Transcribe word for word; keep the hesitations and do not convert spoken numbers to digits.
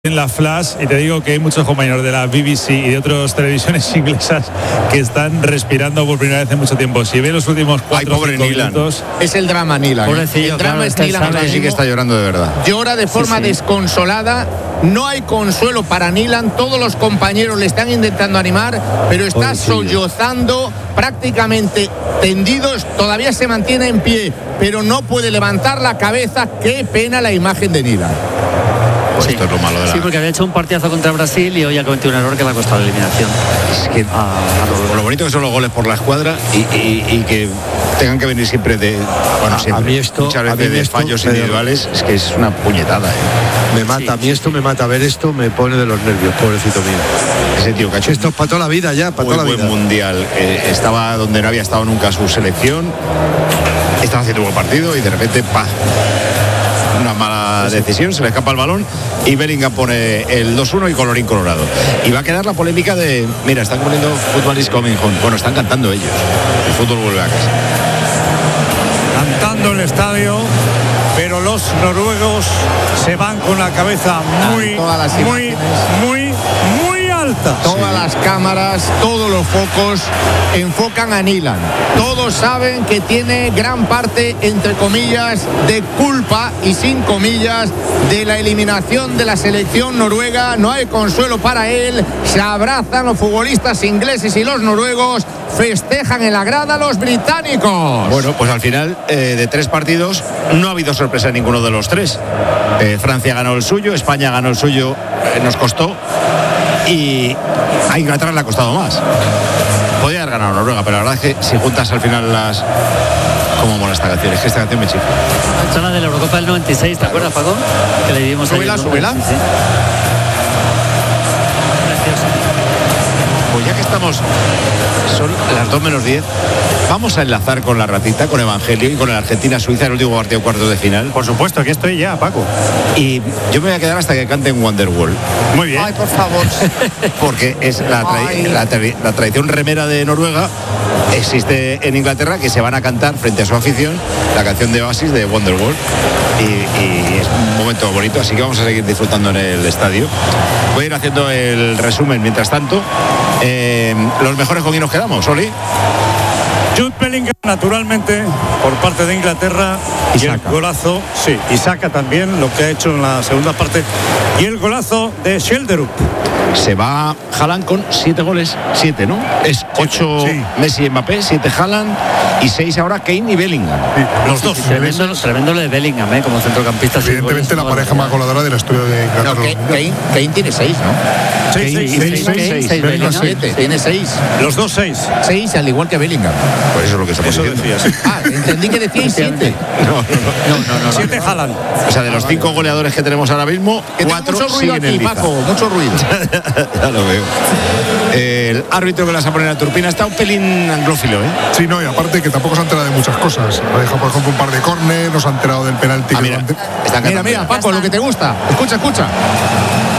En la Flash, y te digo que hay muchos compañeros de la B B C y de otras televisiones inglesas que están respirando por primera vez en mucho tiempo. Si ve los últimos cuatro o cinco minutos, es el drama Nilan. Pobrecillo, el drama claro, es Nilan. Nilan sí que está llorando de verdad. Llora de forma sí, sí. desconsolada. No hay consuelo para Nilan. Todos los compañeros le están intentando animar, pero está Pobrecillo. sollozando, prácticamente tendidos. Todavía se mantiene en pie, pero no puede levantar la cabeza. Qué pena la imagen de Nilan. Pues Sí. esto es lo malo de la... Sí, porque había hecho un partidazo contra Brasil y hoy ha cometido un error que le ha costado la eliminación. Es que Ah, lo, lo bonito que son los goles por la escuadra y, y- y que tengan que venir siempre de... Bueno, A- siempre. a mí esto- muchas a veces mí de esto fallos me da- individuales. Es que es una puñetada, ¿eh? Me mata, Sí. a mí esto me mata. Ver esto me pone de los nervios, pobrecito mío. Ese tío que ha hecho Esto es para toda la vida ya, para muy toda la buen vida. mundial. eh, estaba donde no había estado nunca su selección. Estaba haciendo un buen partido y de repente, ¡pah! Una mala decisión, se le escapa el balón y Bellingham pone el dos uno y colorín colorado. Y va a quedar la polémica de, mira, están poniendo Football is coming home. Bueno, están cantando ellos. El fútbol vuelve a casa. Cantando el estadio, pero los noruegos se van con la cabeza muy, Todas las muy, imágenes. muy, muy alta. Todas las cámaras, todos los focos enfocan a Nilan. Todos saben que tiene gran parte, entre comillas, de culpa y sin comillas de la eliminación de la selección noruega. No hay consuelo para él. Se abrazan los futbolistas ingleses y los noruegos. Festejan en la grada los británicos. Bueno, pues al final eh, de tres partidos no ha habido sorpresa en ninguno de los tres. Eh, Francia ganó el suyo, España ganó el suyo, eh, nos costó, y a Inglaterra le ha costado más. Podría haber ganado Noruega, pero la verdad es que si juntas al final las... ¿Cómo mola esta canción? Es que esta canción me chifla. Esta es la de la Eurocopa del noventa y seis, ¿te acuerdas, Paco? Que le dimos ahí Súbela, el nombre. súbela. Sí, sí. Preciosa. Pues ya que estamos, son las dos menos diez, vamos a enlazar con la ratita, con Evangelio y con el Argentina-Suiza, el último partido cuartos de final. Por supuesto, aquí estoy ya, Paco. Y yo me voy a quedar hasta que canten Wonderwall, Muy bien. Ay, por favor. porque es la, tra- Ay. la, tra- la tradición remera de Noruega. Existe en Inglaterra, que se van a cantar frente a su afición la canción de Oasis de Wonderwall, y, y es un momento bonito, así que vamos a seguir disfrutando en el estadio. Voy a ir haciendo el resumen mientras tanto. Eh, los mejores, con quién nos quedamos, Oli. Jude Bellingham, naturalmente, por parte de Inglaterra. Y Y el saca. golazo, sí, y saca también lo que ha hecho en la segunda parte. Y el golazo de Schelderup. Se va Haaland con siete goles, siete, ¿no? Es ocho sí. Messi y Mbappé, siete Haaland y seis ahora Kane y Bellingham. Los dos. Tremendo, tremendo lo de Bellingham, ¿eh? Como centrocampista. sin Evidentemente la goles, pareja más goleadora de la historia de No, Inglaterra. Kane, Kane- Kane tiene seis, ¿no? Seis, Kane seis, y seis, Bellingham, seis. seis. seis, Bellingham Bellingham. siete, tiene seis. Los dos seis. Seis, al igual que Bellingham. Pues eso es lo que estamos Eso diciendo. decía, sí. Ah, entendí que decíais siete. No, no, no. No, no, no. Siete Haaland. O sea, de los cinco goleadores que tenemos ahora mismo, Que tengo cuatro mucho ruido siguen aquí, en liza. Paco, mucho ruido. Ya lo veo. El árbitro que las a poner a Turpina está un pelín anglófilo, ¿eh? Sí, no, y aparte que tampoco se ha enterado de muchas cosas. Ha dejado, por ejemplo, un par de córner, no se ha enterado del penalti. Ah, que mira, ante- está Mira, cantando mira, ya. Paco, lo que te gusta. Escucha, escucha.